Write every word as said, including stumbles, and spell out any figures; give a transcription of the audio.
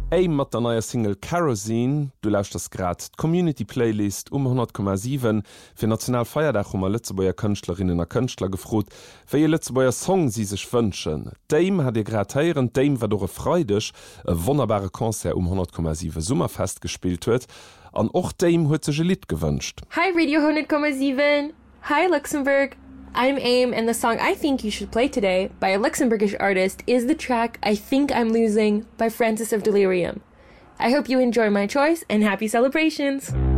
Aim mat der neuer Single Kerosene, du lauscht das grad Community-Playlist um hundert Komma sieben fir National Feierdach um Lützebauer Künstlerinnen a Künstler gefrot, fir je Lützebauer Song sie sech wënschen. Dame hat ihr grad heieren, Dame war dore freudig, e wunderbare Konzert um hundert Komma sieben Sommerfest gespielt huet, an och Dame huet sech Lied gewünscht. Hi Radio hundert Komma sieben, hi Luxembourg. I'm Aim, and the song I think you should play today by a Luxembourgish artist is the track I Think I'm Losing by Francis of Delirium. I hope you enjoy my choice and happy celebrations!